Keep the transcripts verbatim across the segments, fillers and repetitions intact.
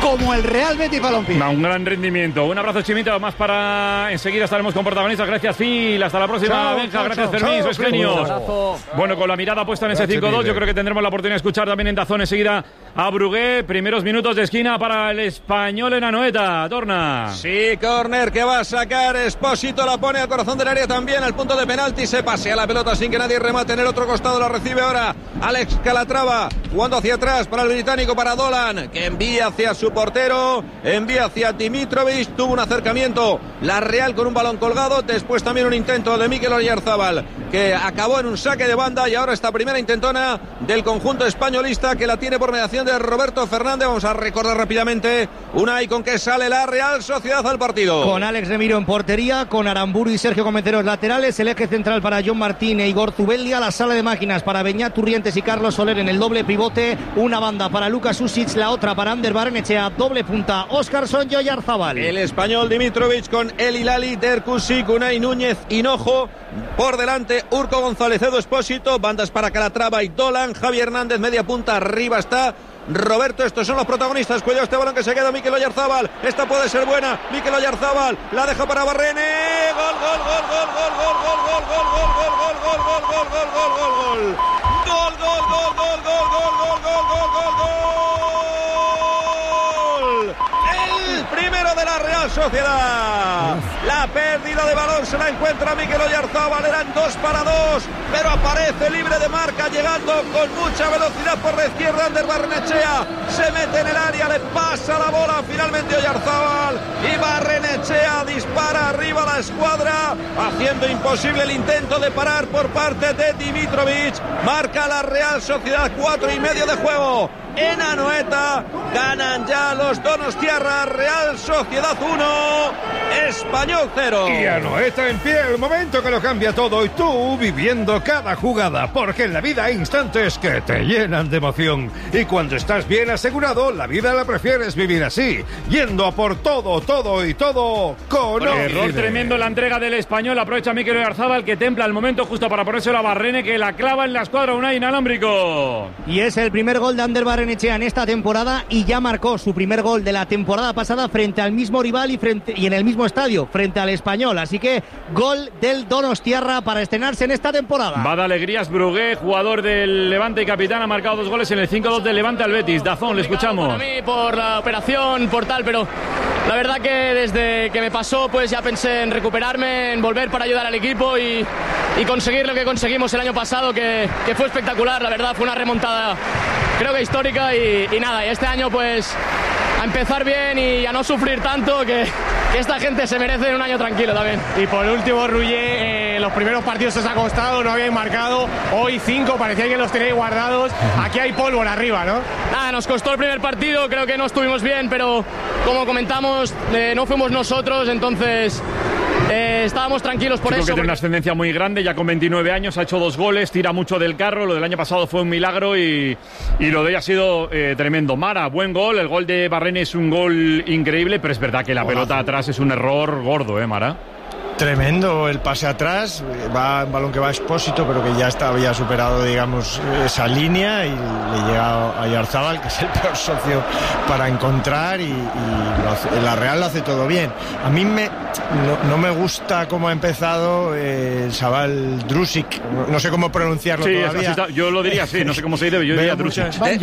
como el Real Betis Balompié. Un gran rendimiento. Un abrazo, Chimito, más para enseguida estaremos con protagonistas. Gracias, Phil. Hasta la próxima, chao, Benja. chao, Gracias, chao, Fermín. chao, Sois genios. abrazo. Bueno, con la mirada puesta en ese cinco dos, yo creo que tendremos la oportunidad de escuchar también en Dazón enseguida a Brugué. Primeros minutos de esquina para el español en Anoeta. Torna. Sí, córner que va a sacar Espósito, la pone al corazón del área también, al punto de penalti, se pasea la pelota sin que nadie remate en el otro costado, la recibe ahora Alex Calatrava, jugando hacia atrás para el británico, para Dolan, que envía hacia su portero, envía hacia Dimitrovic, tuvo un acercamiento la Real con un balón colgado, después también un intento de Mikel Oyarzabal, que acabó en un saque de banda, y ahora esta primera intentona del conjunto españolista, que la tiene por mediación de Roberto Fernández. Vamos a recordar rápidamente Unai con que sale la Real Sociedad al partido. Con Alex Remiro en portería, con Aramburu y Sergio Comenteros laterales, el eje central para John Martín e Igor Zubeldia, la sala de máquinas para Beñat Turrientes y Carlos Soler en el doble pivote, una banda para Lucas Usic, la otra para Ander Barrenechea, doble punta Óscarson y Oyarzabal. El español Dimitrovic con El Hilali, Derkusik, Unai Núñez, Hinojo, por delante Urco González, Edu Espósito, bandas para Calatrava y Dolan, Javi Hernández, media punta, arriba está Roberto. Estos son los protagonistas. Cuidado este balón que se queda Mikel Oyarzabal. Esta puede ser buena. Mikel Oyarzabal la deja para Barrene. Gol, gol, gol, gol, gol, gol, gol, gol, gol, gol, gol, gol, gol, gol, gol, gol, gol, gol, gol. Gol, gol, gol, gol, gol, gol, gol, gol, gol, gol, gol. El primero de la Real Sociedad. La pérdida de balón se la encuentra Mikel Oyarzabal. Eran dos para dos, pero aparece libre de marca, llegando con mucha velocidad por la izquierda. Ander Barrenechea se mete en el área, le pasa la bola finalmente Oyarzabal, y Barrenechea dispara arriba la escuadra, haciendo imposible el intento de parar por parte de Dimitrovic. Marca la Real Sociedad, cuatro y medio de juego en Anoeta. Ganan ya los donostiarras. Real Sociedad uno, Español cero. Y Anoeta en pie, el momento que lo cambia todo, y tú viviendo cada jugada, porque en la vida hay instantes que te llenan de emoción, y cuando estás bien asegurado, la vida la prefieres vivir así, yendo a por todo, todo y todo con Error Oxide. tremendo en la entrega del español. Aprovecha Mikel Oyarzabal, que templa el momento justo para ponerse la Barrene, que la clava en la escuadra Unai inalámbrico. Y es el primer gol de Ander Barrenechea en esta temporada, y ya marcó su primer gol de la temporada pasada frente al mismo rival y, frente, y en el mismo estadio, frente al Español. Así que gol del donostiarra para estrenarse en esta temporada. Va de alegrías Brugué, jugador del Levante y capitán, ha marcado dos goles en el cinco dos del Levante al Betis. Dazón, le escuchamos. Para mí, por la operación, por tal, pero la verdad que desde que me pasó, pues ya pensé en recuperarme, en volver para ayudar al equipo y, y conseguir lo que conseguimos el año pasado, que, que fue espectacular. La verdad, fue una remontada, creo que histórica, y, y nada, y este año pues a empezar bien y a no sufrir tanto, que, que esta gente se merece un año tranquilo también. Y por último, Rullé, eh, los primeros partidos os ha costado, no habíais marcado, hoy cinco, parecía que los tenéis guardados, aquí hay pólvora arriba, ¿no? Nada, nos costó el primer partido, creo que no estuvimos bien, pero como comentamos, eh, no fuimos nosotros, entonces eh, estábamos tranquilos por Chico eso. que tiene porque... una ascendencia muy grande, ya con veintinueve años, ha hecho dos goles, tira mucho del carro, lo del año pasado fue un milagro y, y lo de hoy ha sido eh, tremendo. Mara, buen gol, el gol de Barrene es un gol increíble, pero es verdad que la Hola. pelota atrás es un error gordo, ¿eh, Mara? Tremendo el pase atrás, va un balón que va a Espósito, pero que ya está, había superado, digamos, esa línea, y le llega a Oyarzabal, que es el peor socio para encontrar, y, y lo hace, la Real lo hace todo bien. A mí me, no, no me gusta cómo ha empezado eh, el chaval Drusic, no sé cómo pronunciarlo sí, todavía. Está, yo lo diría así, no sé cómo se dice, yo diría Drusic.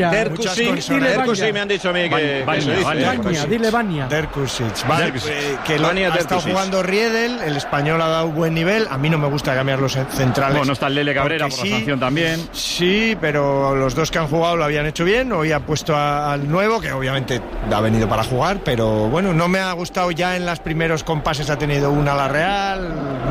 Derkusik me han dicho a mí que... Vania, dile Vania. Derkusic, vale, eh, que lo, ha estado jugando Riedel, el español ha dado buen nivel. A mí no me gusta cambiar los centrales. Bueno, no está el Lele Cabrera por sí, la sanción también. Sí, pero los dos que han jugado lo habían hecho bien. Hoy ha puesto a, al nuevo, que obviamente ha venido para jugar, pero bueno, no me ha gustado. Ya en los primeros compases ha tenido una la Real.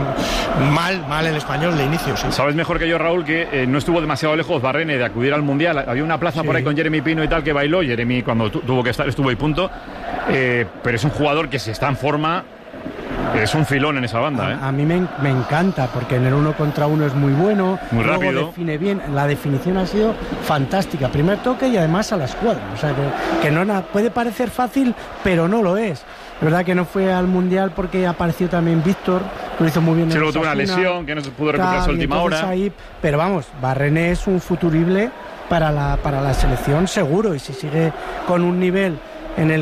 Mal, mal el español de inicio, sí. Sabes mejor que yo, Raúl, que eh, no estuvo demasiado lejos Barrene de acudir al Mundial. Había una plaza sí. por ahí con Jeremy Pino y tal que bailó. Jeremy, cuando tu, tuvo que estar, estuvo ahí punto. Eh, pero es un jugador que si está en forma, es un filón en esa banda, ¿eh? A, a mí me, me encanta, porque en el uno contra uno es muy bueno, muy luego rápido, define bien, la definición ha sido fantástica, primer toque y además a la escuadra, o sea que, que no puede parecer fácil, pero no lo es. Es verdad que no fue al Mundial porque apareció también Víctor, que lo hizo muy bien. Sí, en luego tuvo una lesión que no se pudo recuperar a última hora. Ahí, pero vamos, Barrene es un futurible para la, para la selección seguro, y si sigue con un nivel en el